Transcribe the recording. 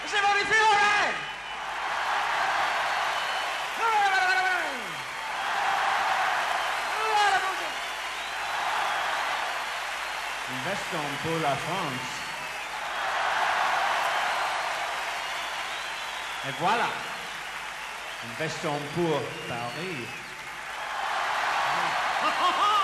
C'est mon défi, ouais! Une veston pour la France. Et voilà. Une veston pour Paris.